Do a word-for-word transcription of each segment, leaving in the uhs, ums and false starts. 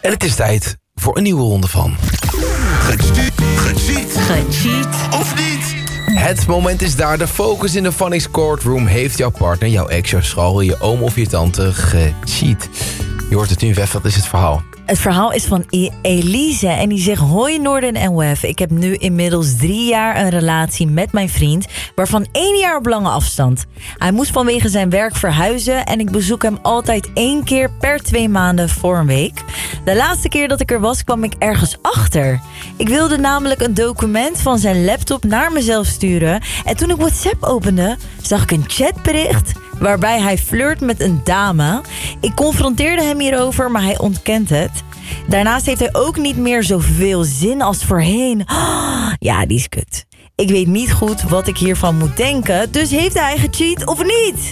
En het is tijd voor een nieuwe ronde van... Gecheat, gecheat, Gecheat. of niet? Het moment is daar. De focus in de Funny's Courtroom. Heeft jouw partner, jouw ex, jouw school, je oom of je tante gecheat? Je hoort het nu, Wef. Wat is het verhaal? Het verhaal is van E- Elise en die zegt... Hoi Noorden en Wef, ik heb nu inmiddels drie jaar een relatie met mijn vriend... waarvan één jaar op lange afstand. Hij moest vanwege zijn werk verhuizen... en ik bezoek hem altijd één keer per twee maanden voor een week. De laatste keer dat ik er was, kwam ik ergens achter. Ik wilde namelijk een document van zijn laptop naar mezelf sturen... en toen ik WhatsApp opende, zag ik een chatbericht... waarbij hij flirt met een dame. Ik confronteerde hem hierover, maar hij ontkent het. Daarnaast heeft hij ook niet meer zoveel zin als voorheen. Oh, ja, die is kut. Ik weet niet goed wat ik hiervan moet denken. Dus heeft hij gecheat of niet?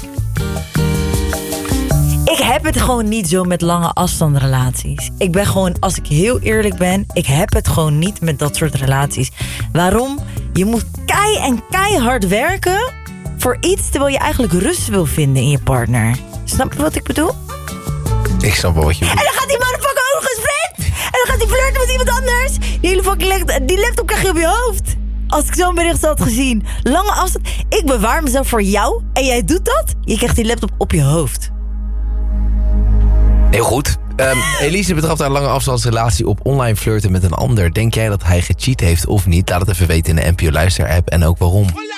Ik heb het gewoon niet zo met lange afstandrelaties. Ik ben gewoon, als ik heel eerlijk ben... ik heb het gewoon niet met dat soort relaties. Waarom? Je moet kei en keihard werken... voor iets terwijl je eigenlijk rust wil vinden in je partner. Snap je wat ik bedoel? Ik snap wel wat je En bedoelt. dan gaat die motherfucker ook eens vreemd. En dan gaat hij flirten met iemand anders. Die hele fucking leg- die laptop krijg je op je hoofd. Als ik zo'n bericht had gezien. Lange afstand. Ik bewaar mezelf voor jou. En jij doet dat. Je krijgt die laptop op je hoofd. Heel goed. Um, Elise betrapt haar lange afstandsrelatie op online flirten met een ander. Denk jij dat hij gecheat heeft of niet? Laat het even weten in de N P O Luister app en ook waarom.